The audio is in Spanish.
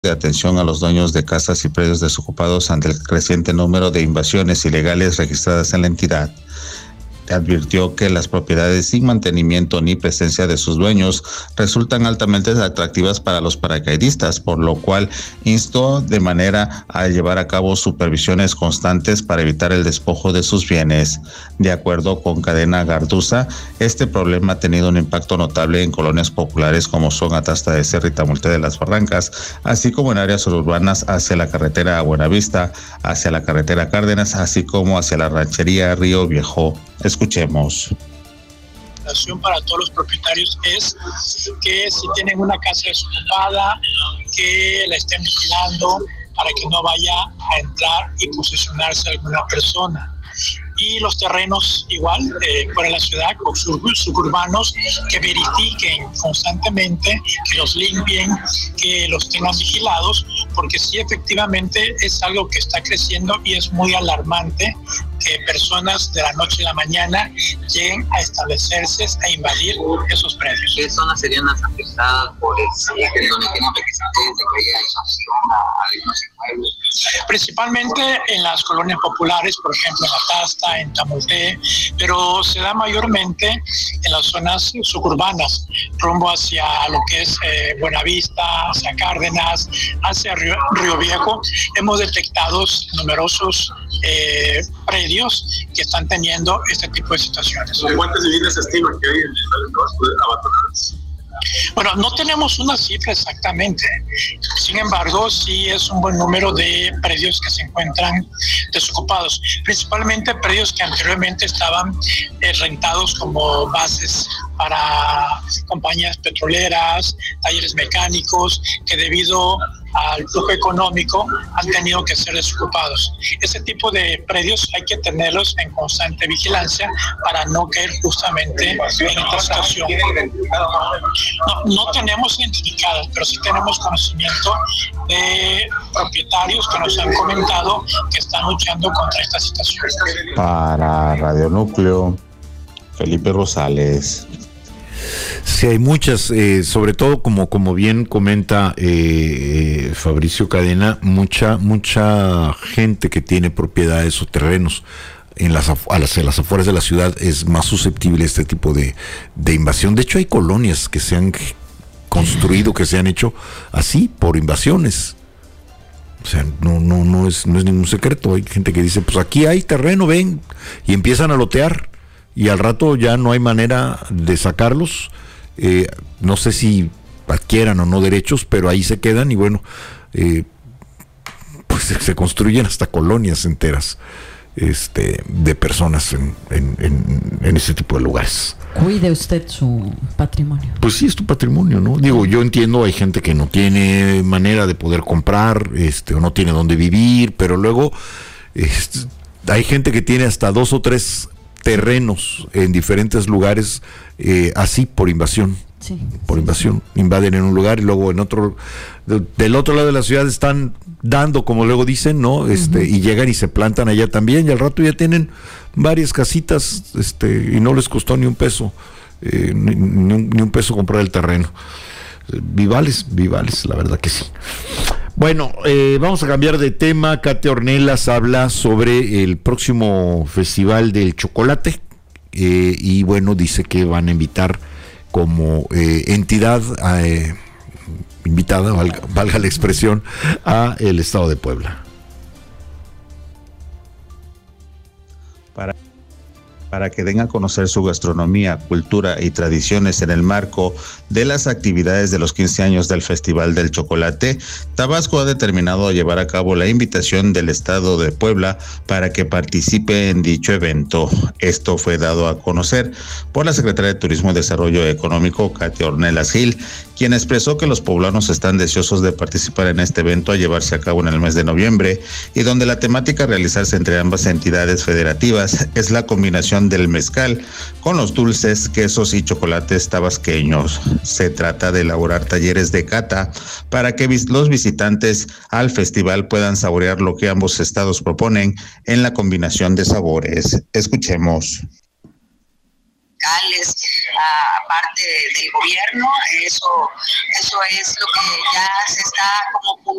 de atención a los dueños de casas y predios desocupados ante el creciente número de invasiones ilegales registradas en la entidad. Advirtió que las propiedades sin mantenimiento ni presencia de sus dueños resultan altamente atractivas para los paracaidistas, por lo cual instó de manera a llevar a cabo supervisiones constantes para evitar el despojo de sus bienes. De acuerdo con Cadena Garduza, este problema ha tenido un impacto notable en colonias populares como son Atasta de Serra y Tamulte de las Barrancas, así como en áreas urbanas hacia la carretera a Buenavista, hacia la carretera Cárdenas, así como hacia la ranchería Río Viejo. Escuchemos. La recomendación para todos los propietarios es que si tienen una casa desocupada, que la estén vigilando para que no vaya a entrar y posesionarse alguna persona. Y los terrenos igual, fuera de la ciudad, o suburbanos, que verifiquen constantemente, que los limpien, que los tengan vigilados, porque sí, efectivamente es algo que está creciendo y es muy alarmante que personas de la noche a la mañana lleguen a establecerse, a invadir esos predios. ¿Qué zonas serían las afectadas por el sitio, donde tienen requisitos de que haya expansión a algunos pueblos? Principalmente en las colonias populares, por ejemplo en Atasta, en Tamulte, pero se da mayormente en las zonas suburbanas, rumbo hacia lo que es Buenavista, hacia Cárdenas, hacia Río Viejo. Hemos detectado numerosos predios que están teniendo este tipo de situaciones. ¿Cuántas viviendas se estima que hay en los abandonadas? Bueno, no tenemos una cifra exactamente. Sin embargo, sí es un buen número de predios que se encuentran desocupados, principalmente predios que anteriormente estaban rentados como bases para compañías petroleras, talleres mecánicos, que debido al flujo económico han tenido que ser desocupados. Ese tipo de predios hay que tenerlos en constante vigilancia para no caer justamente en esta situación. No tenemos identificadas, pero sí tenemos conocimiento de propietarios que nos han comentado que están luchando contra esta situación. Para Radio Núcleo, Felipe Rosales. Sí, hay muchas, sobre todo como bien comenta Fabricio Cadena, mucha gente que tiene propiedades o terrenos en las afueras de la ciudad es más susceptible a este tipo de invasión. De hecho, hay colonias que se han construido, que se han hecho así por invasiones. O sea, no es ningún secreto. Hay gente que dice, pues aquí hay terreno, ven, y empiezan a lotear. Y al rato ya no hay manera de sacarlos. No sé si adquieran o no derechos, pero ahí se quedan y bueno, pues se construyen hasta colonias enteras de personas en ese tipo de lugares. Cuide usted su patrimonio. Pues sí, es tu patrimonio, ¿no? Digo, yo entiendo, hay gente que no tiene manera de poder comprar, o no tiene dónde vivir, pero luego hay gente que tiene hasta 2 o 3 terrenos en diferentes lugares, así por invasión. Sí, por invasión. Invaden en un lugar y luego en otro, del otro lado de la ciudad están dando, como luego dicen, ¿no? Y llegan y se plantan allá también, y al rato ya tienen varias casitas, y no les costó ni un peso, ni un peso comprar el terreno. Vivales, la verdad que sí. Bueno, vamos a cambiar de tema. Katia Ornelas habla sobre el próximo Festival del Chocolate, y bueno, dice que van a invitar como entidad invitada, valga la expresión, a el estado de Puebla. Para que den a conocer su gastronomía, cultura y tradiciones en el marco de las actividades de los 15 años del Festival del Chocolate, Tabasco ha determinado llevar a cabo la invitación del Estado de Puebla para que participe en dicho evento. Esto fue dado a conocer por la Secretaria de Turismo y Desarrollo Económico, Katia Ornelas Gil, quien expresó que los poblanos están deseosos de participar en este evento a llevarse a cabo en el mes de noviembre, y donde la temática a realizarse entre ambas entidades federativas es la combinación del mezcal con los dulces, quesos y chocolates tabasqueños. Se trata de elaborar talleres de cata para que los visitantes al festival puedan saborear lo que ambos estados proponen en la combinación de sabores. Escuchemos. alcaldes, a parte del gobierno. Eso es lo que ya se está como